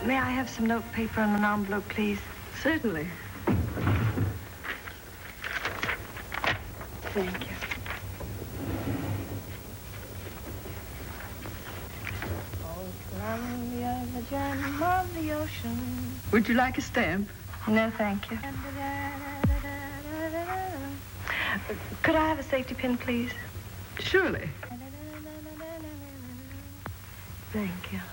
May I have some notepaper and an envelope, please? Certainly. Thank you. Oh, Columbia, the gem of the ocean. Would you like a stamp? No, thank you. Could I have a safety pin, please? Surely. Thank you.